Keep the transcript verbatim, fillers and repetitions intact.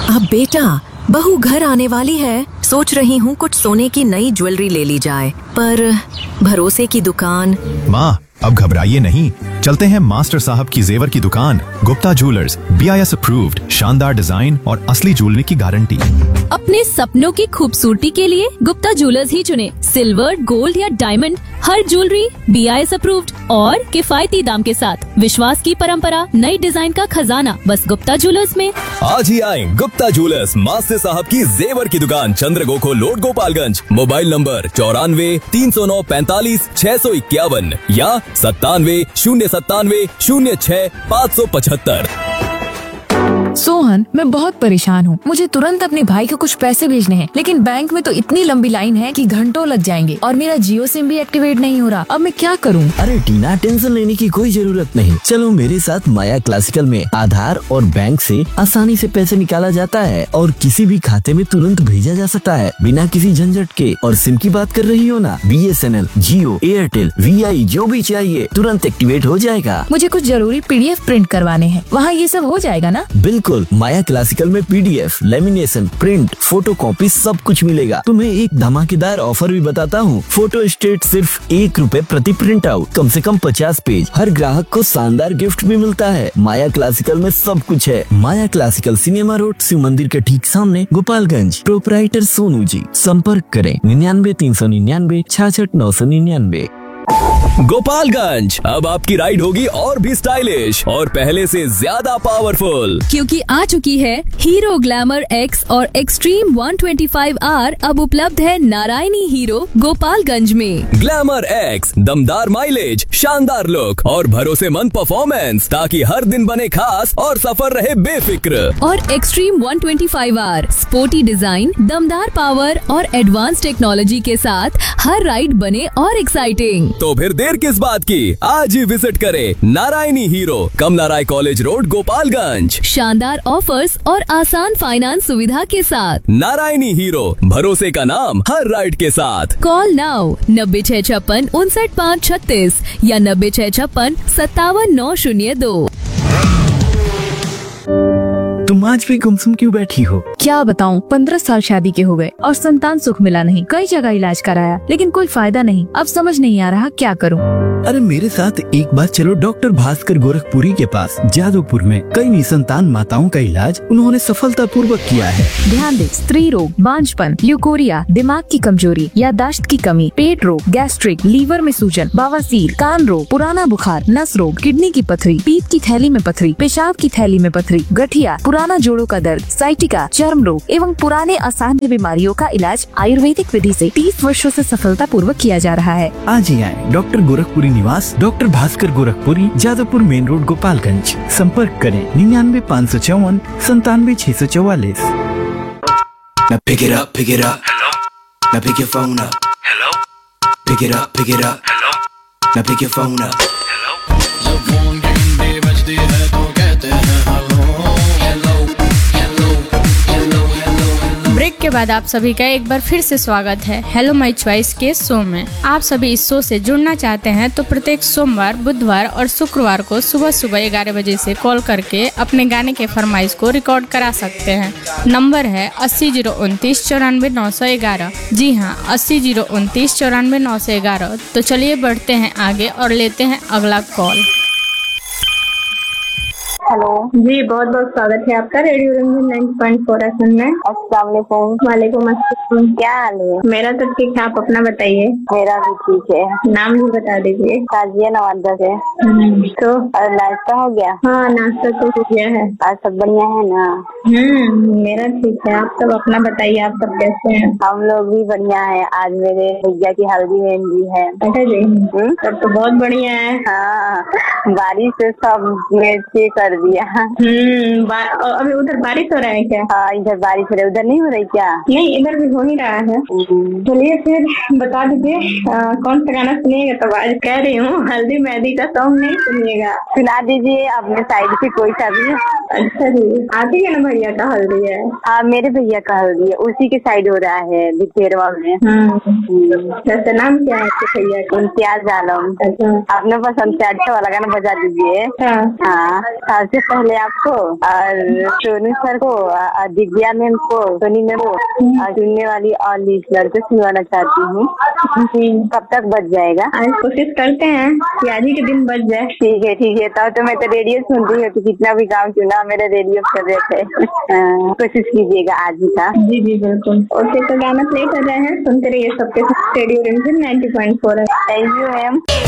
अब बेटा, बहू घर आने वाली है, सोच रही हूँ कुछ सोने की नई ज्वेलरी ले ली जाए, पर भरोसे की दुकान। माँ, अब घबराइए नहीं, चलते हैं मास्टर साहब की जेवर की दुकान, Gupta jewellers, B I S approved, शानदार डिजाइन और असली ज्वेलरी की गारंटी। अपने सपनों की खूबसूरती के लिए गुप्ता ज्वेलर्स ही चुने। सिल्वर, गोल्ड या diamond, her jewellery B I S approved और किफायती दाम के साथ। विश्वास की परंपरा, नई डिजाइन का खजाना, बस गुप्ता ज्वेलर्स में। आज ही आए गुप्ता ज्वेलर्स, मास्टर साहब की जेवर की दुकान, चंद्रगोखो लोड, गोपालगंज। मोबाइल नंबर चौरानवे तीन सौ नौ पैंतालीस छह सौ इक्यावन या सत्तानवे शून्य सत्तानवे शून्य छह पाँच सौ पचहत्तर। सोहन, मैं बहुत परेशान हूँ। मुझे तुरंत अपने भाई को कुछ पैसे भेजने हैं, लेकिन बैंक में तो इतनी लंबी लाइन है कि घंटों लग जाएंगे और मेरा जियो सिम भी एक्टिवेट नहीं हो रहा। अब मैं क्या करूँ? अरे टीना, टेंशन लेने की कोई जरूरत नहीं। चलो मेरे साथ माया क्लासिकल में आधार और बैंक से आसानी से पैसे निकाला जाता है और किसी भी खाते में तुरंत भेजा जा सकता है बिना किसी झंझट के। और सिम की बात कर रही हो ना, B S N L, Jio, Airtel, we आई, जो भी चाहिए तुरंत एक्टिवेट हो जाएगा। मुझे कुछ जरूरी पी डी एफ प्रिंट करवाने हैं, वहाँ ये सब हो जाएगा ना? बिल्कुल, माया क्लासिकल में P D F, lamination, print, photo copy सब कुछ मिलेगा। तुम्हें एक धमाकेदार ऑफर भी बताता हूँ। फोटो स्टेट सिर्फ एक रुपए प्रति प्रिंट आउट, कम से कम पचास पेज। हर ग्राहक को शानदार गिफ्ट भी मिलता है। माया क्लासिकल में सब कुछ है। माया क्लासिकल, सिनेमा रोड, शिव मंदिर के ठीक सामने, गोपालगंज। प्रोपराइटर सोनू जी। संपर्क करें निन्यानवे तीन सौ निन्यानवे छियासठ नौ सौ निन्यानवे। गोपालगंज, अब आपकी राइड होगी और भी स्टाइलिश और पहले से ज्यादा पावरफुल, क्योंकि आ चुकी है हीरो ग्लैमर एक्स और extreme one twenty five are. अब उपलब्ध है नारायणी हीरो गोपालगंज में। ग्लैमर एक्स, दमदार माइलेज, शानदार लुक और भरोसेमंद परफॉर्मेंस, ताकि हर दिन बने खास और सफर रहे बेफिक्र। और extreme one twenty five are, sporty design, दमदार पावर और एडवांस टेक्नोलॉजी के साथ हर राइड बने और एक्साइटिंग। तो फिर देर किस बात की, आज ही विजिट करें नारायणी हीरो, कमला राय कॉलेज रोड, गोपालगंज। शानदार ऑफर्स और आसान फाइनेंस सुविधा के साथ। नारायणी हीरो, भरोसे का नाम हर राइड के साथ। कॉल नाउ नब्बे छह छप्पन उनसठ पाँच छत्तीस या नब्बे छह छप्पन सत्तावन नौ शून्य दो। तुम आज भी गुमसुम क्यों बैठी हो? क्या बताऊँ, पंद्रह साल शादी के हो गए और संतान सुख मिला नहीं। कई जगह इलाज कराया लेकिन कोई फायदा नहीं। अब समझ नहीं आ रहा क्या करूँ। अरे मेरे साथ एक बार चलो डॉक्टर भास्कर गोरखपुरी के पास। जादवपुर में कई निसंतान माताओं का इलाज उन्होंने सफलता पूर्वक किया है। ध्यान दे, स्त्री रोग, बांझपन, ल्यूकोरिया, दिमाग की कमजोरी, याददाश्त की कमी, पेट रोग, गैस्ट्रिक, लीवर में सूजन, बवासीर, कान रोग, पुराना बुखार, नस रोग, किडनी की पथरी, पीत की थैली में पथरी, पेशाब की थैली में पथरी, गठिया, पुराना जोड़ों का दर्द, साइटिका, चर्म रोग एवं पुराने असाध्य बीमारियों का इलाज आयुर्वेदिक विधि से तीस वर्षों से सफलता पूर्वक किया जा रहा है। आज ही आए डॉक्टर गोरखपुरी निवास, doctor Bhaskar Gorakhpuri, Jadavpur main road, Gopalganj. संपर्क करें निन्यानवे पाँच सौ चौवन संतानवे छह सौ चौवालीस। Now pick it up, pick it up. Hello. Now pick your phone up. Hello. Pick it up, pick it up. Hello. Now pick your phone up. Hello. जब फोन की घंटी बजती है तो कहते हैं hello hello hello hello hello. Break के बाद आप सभी का एक बार फिर से स्वागत है हेलो माय चॉइस के शो में। आप सभी इस शो से जुड़ना चाहते हैं तो प्रत्येक सोमवार, बुधवार और शुक्रवार को सुबह सुबह ग्यारह बजे से कॉल करके अपने गाने के फरमाइश को रिकॉर्ड करा सकते हैं। नंबर है अस्सी जीरो उनतीस चौरानवे नौ सौ ग्यारह। जी हाँ, अस्सी जीरो उनतीस चौरानवे नौ सौ ग्यारह। तो चलिए बढ़ते हैं आगे और लेते हैं अगला कॉल। हेलो जी, बहुत बहुत स्वागत है आपका radio Ranjan ninety point four F M में। अस्सलाम वालेकुम। वालेकुम अस्सलाम। क्या हाल है? मेरा तो ठीक है, आप अपना बताइए। मेरा भी ठीक है। नाम भी बता दीजिए। ताजिया नवादा से। तो और नाश्ता हो गया? हाँ, नाश्ता तो हो गया है। आज सब बढ़िया है ना? हम्म, मेरा ठीक है। आप सब अपना बताइए, आप सब कैसे हैं? हम लोग भी बढ़िया है। आज मेरे भैया की हल्दी मेहंदी है। अच्छा जी, तब तो बहुत बढ़िया है। हाँ, बारिश से सब मिर्ची कर दिया। हम्म, अभी उधर बारिश हो रहा है क्या? हाँ, इधर बारिश हो रही है। उधर नहीं हो रही क्या? नहीं, इधर भी हो नहीं रहा है। चलिए फिर बता दीजिए कौन सा गाना सुनिएगा। तब आज कह रही हूँ हल्दी मेहंदी का सॉन्ग नहीं सुनिएगा। सुना दीजिए अपने साइड से कोई सा भी। अच्छा जी, आप ही के ना भैया का हल्दी है? हाँ मेरे भैया का हल्दी है, उसी के साइड हो रहा है भितेरवा में। वैसे नाम क्या है आपके भैया का? इम्तियाज आलम। अच्छा, आपने पसंद से अच्छा वाला गाना बजा दीजिए। हाँ, सबसे पहले आपको और सोनू सर को, दिव्या मैम को, सोनी मैम को और सुनने वाली और लिसनर को सुनवाना चाहती हूँ। कब तक बज जाएगा? आज कोशिश करते हैं कि आज ही के दिन बज जाए। ठीक है ठीक है, तब तो मैं तो रेडियो सुनती हूँ, तो कितना भी काम चुना मेरे रेडियो कर रहे थे। कोशिश कीजिएगा आज ही का। जी जी बिल्कुल। ओके, तो गाना प्ले कर रहे हैं, सुनते रहिए सबके साथ रेडियो रिमझिम ninety point four. Thank you ma'am.